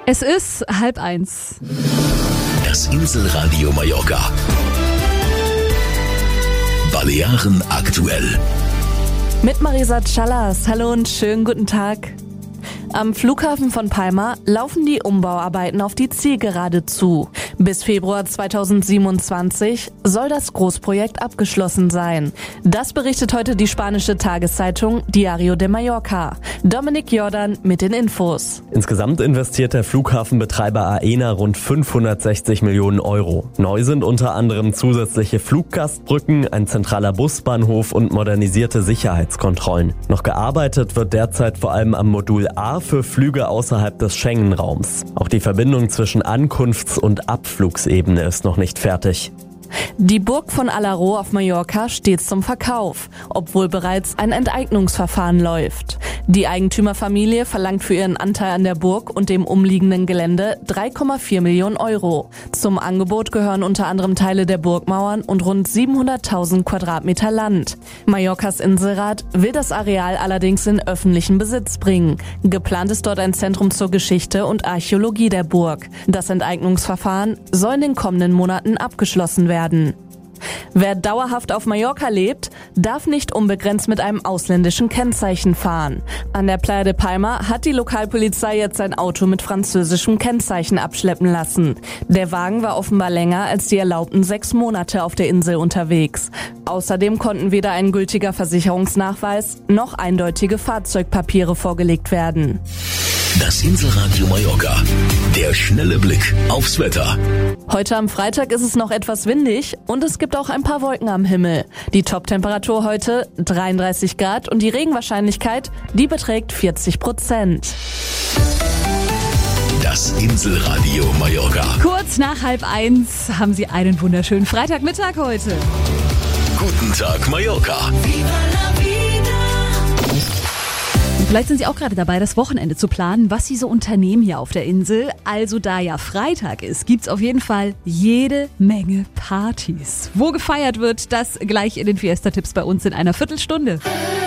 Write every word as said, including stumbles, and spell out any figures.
Es ist halb eins. Das Inselradio Mallorca. Balearen aktuell. Mit Marisa Callas. Hallo und schönen guten Tag. Am Flughafen von Palma laufen die Umbauarbeiten auf die Zielgerade zu. Bis Februar zweitausendsiebenundzwanzig soll das Großprojekt abgeschlossen sein. Das berichtet heute die spanische Tageszeitung Diario de Mallorca. Dominik Jordan mit den Infos. Insgesamt investiert der Flughafenbetreiber Aena rund fünfhundertsechzig Millionen Euro. Neu sind unter anderem zusätzliche Fluggastbrücken, ein zentraler Busbahnhof und modernisierte Sicherheitskontrollen. Noch gearbeitet wird derzeit vor allem am Modul A für Flüge außerhalb des Schengen-Raums. Auch die Verbindung zwischen Ankunfts- und Abflugsebene ist noch nicht fertig. Die Burg von Alaró auf Mallorca steht zum Verkauf, obwohl bereits ein Enteignungsverfahren läuft. Die Eigentümerfamilie verlangt für ihren Anteil an der Burg und dem umliegenden Gelände drei Komma vier Millionen Euro. Zum Angebot gehören unter anderem Teile der Burgmauern und rund siebenhunderttausend Quadratmeter Land. Mallorcas Inselrat will das Areal allerdings in öffentlichen Besitz bringen. Geplant ist dort ein Zentrum zur Geschichte und Archäologie der Burg. Das Enteignungsverfahren soll in den kommenden Monaten abgeschlossen werden. Wer dauerhaft auf Mallorca lebt, darf nicht unbegrenzt mit einem ausländischen Kennzeichen fahren. An der Playa de Palma hat die Lokalpolizei jetzt ein Auto mit französischem Kennzeichen abschleppen lassen. Der Wagen war offenbar länger als die erlaubten sechs Monate auf der Insel unterwegs. Außerdem konnten weder ein gültiger Versicherungsnachweis noch eindeutige Fahrzeugpapiere vorgelegt werden. Das Inselradio Mallorca. Der schnelle Blick aufs Wetter. Heute am Freitag ist es noch etwas windig und es gibt auch ein paar Wolken am Himmel. Die Top-Temperatur heute dreiunddreißig Grad und die Regenwahrscheinlichkeit, die beträgt vierzig Prozent. Das Inselradio Mallorca. Kurz nach halb eins haben Sie einen wunderschönen Freitagmittag heute. Guten Tag Mallorca. Vielleicht sind Sie auch gerade dabei, das Wochenende zu planen, was Sie so unternehmen hier auf der Insel. Also da ja Freitag ist, gibt's auf jeden Fall jede Menge Partys. Wo gefeiert wird, das gleich in den Fiesta-Tipps bei uns in einer Viertelstunde.